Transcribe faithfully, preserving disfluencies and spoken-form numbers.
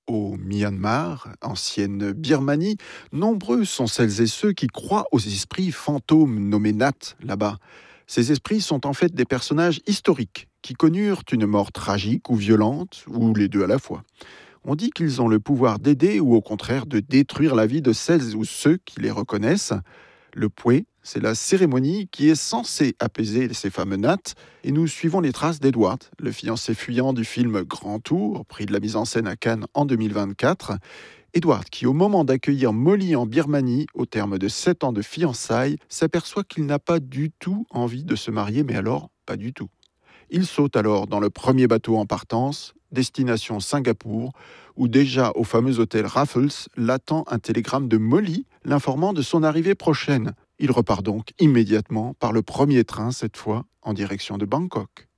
Au Myanmar, ancienne Birmanie, nombreux sont celles et ceux qui croient aux esprits fantômes nommés Nat là-bas. Ces esprits sont en fait des personnages historiques qui connurent une mort tragique ou violente, ou les deux à la fois. On dit qu'ils ont le pouvoir d'aider ou au contraire de détruire la vie de celles ou ceux qui les reconnaissent. Le Pwe, c'est la cérémonie qui est censée apaiser ces fameux nattes, et nous suivons les traces d'Edward, le fiancé fuyant du film Grand Tour, prix de la mise en scène à Cannes en deux mille vingt-quatre. Edward, qui au moment d'accueillir Molly en Birmanie, au terme de sept ans de fiançailles, s'aperçoit qu'il n'a pas du tout envie de se marier, mais alors pas du tout. Il saute alors dans le premier bateau en partance, destination Singapour, où déjà au fameux hôtel Raffles l'attend un télégramme de Molly l'informant de son arrivée prochaine. Il repart donc immédiatement par le premier train, cette fois en direction de Bangkok.